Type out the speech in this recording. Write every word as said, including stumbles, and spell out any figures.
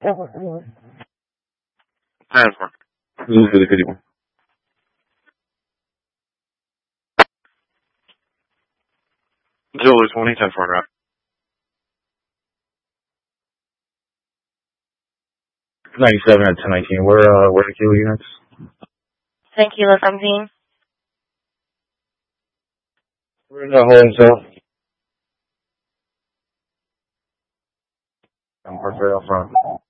ten four. Zulu fifty-one. Zulu twenty, ten four, right? ninety-seven at ten nineteen. Where, uh, where are the kilo units? ten kilo seventeen. We're in the home, so. I'm parked right out front.